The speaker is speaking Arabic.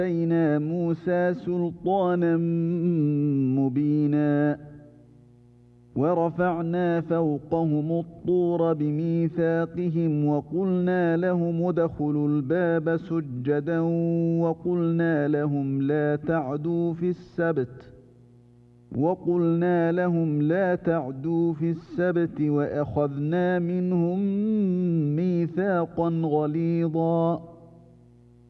آتينا موسى سلطانا مبينا ورفعنا فوقهم الطور بميثاقهم وقلنا لهم ادخلوا الباب سجدا وقلنا لهم لا تعدوا في السبت وأخذنا منهم ميثاقا غليظا